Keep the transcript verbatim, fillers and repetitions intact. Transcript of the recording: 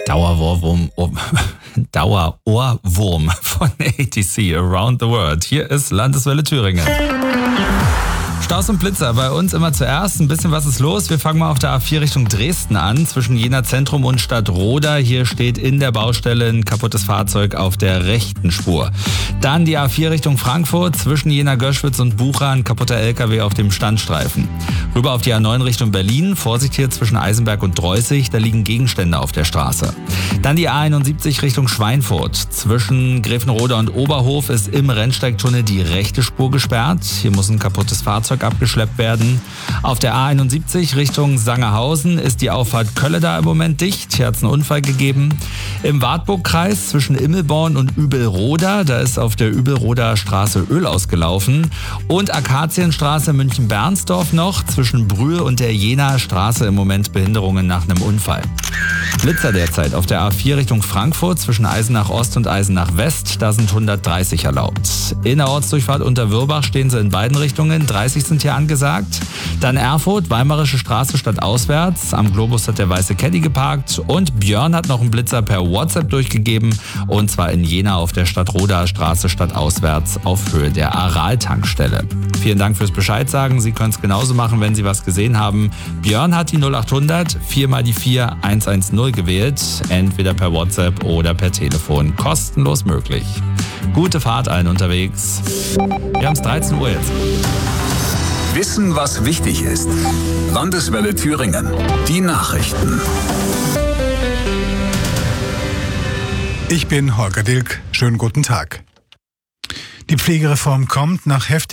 Dauerohrwurm, oh, Dauerohrwurm von A T C Around the World. Hier ist Landeswelle Thüringen. Staus und Blitzer bei uns immer zuerst. Ein bisschen was ist los. Wir fangen mal auf der A vier Richtung Dresden an, zwischen Jena Zentrum und Stadtroda. Hier steht in der Baustelle ein kaputtes Fahrzeug auf der rechten Spur. Dann die A vier Richtung Frankfurt, zwischen Jena Göschwitz und Bucha ein kaputter L K W auf dem Standstreifen. Rüber auf die A neun Richtung Berlin. Vorsicht hier zwischen Eisenberg und Dreußig, da liegen Gegenstände auf der Straße. Dann die A einundsiebzig Richtung Schweinfurt. Zwischen Grevenrode und Oberhof ist im Rennsteigtunnel die rechte Spur gesperrt. Hier muss ein kaputtes Fahrzeug abgeschleppt werden. Auf der A einundsiebzig Richtung Sangerhausen ist die Auffahrt Kölle da im Moment dicht. Hier hat es einen Unfall gegeben. Im Wartburgkreis zwischen Immelborn und Übelroda, da ist auf der Übelroder Straße Öl ausgelaufen. Und Akazienstraße München-Bernsdorf noch, zwischen Brühl und der Jenaer Straße im Moment Behinderungen nach einem Unfall. Blitzer derzeit auf der A vier Richtung Frankfurt zwischen Eisenach Ost und Eisenach West, da sind hundertdreißig erlaubt. In der Ortsdurchfahrt unter Würbach stehen sie in beiden Richtungen, dreißig sind hier angesagt. Dann Erfurt, Weimarische Straße stadtauswärts, am Globus hat der weiße Caddy geparkt und Björn hat noch einen Blitzer per WhatsApp durchgegeben und zwar in Jena auf der Stadtroder Straße stadtauswärts auf Höhe der Aral-Tankstelle. Vielen Dank fürs Bescheid sagen, Sie können es genauso machen, wenn Sie was gesehen haben. Björn hat die null achthundert, vier mal die vier, eins eins null gewählt, entweder per WhatsApp oder per Telefon, kostenlos möglich. Gute Fahrt allen unterwegs. Wir haben es dreizehn Uhr jetzt. Wissen, was wichtig ist. Landeswelle Thüringen. Die Nachrichten. Ich bin Holger Dilk. Schönen guten Tag. Die Pflegereform kommt nach heftigen